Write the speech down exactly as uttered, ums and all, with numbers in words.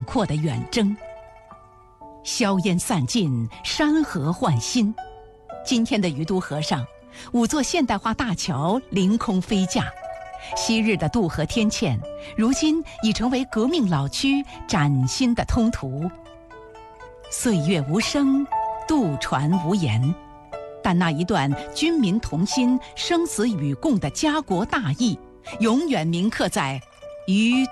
阔的远征。硝烟散尽，山河换新。今天的于都河上，五座现代化大桥凌空飞架，昔日的渡河天堑，如今已成为革命老区崭新的通途。岁月无声，渡船无言，但那一段军民同心、生死与共的家国大义，永远铭刻在于